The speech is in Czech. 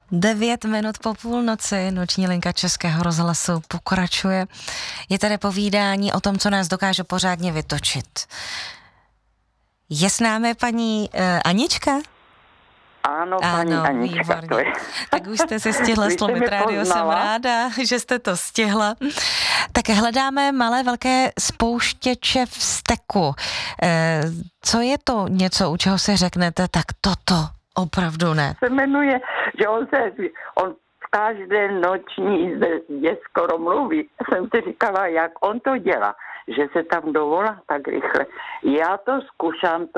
9 minut po půlnoci, noční linka Českého rozhlasu pokračuje. Je tady povídání o tom, co nás dokáže pořádně vytočit. Je s námi paní Anička? Ano, paní Anička, výborně. to je. Tak už jste si stihla slovit rádio, jsem ráda, že jste to stihla. Tak hledáme malé velké spouštěče vzteku. Co je to něco, u čeho si řeknete, tak toto opravdu ne? Se jmenuje, že on v každé noční jízdě skoro mluví. Jsem si říkala, jak on to dělá, že se tam dovolá tak rychle. Já to zkoušám,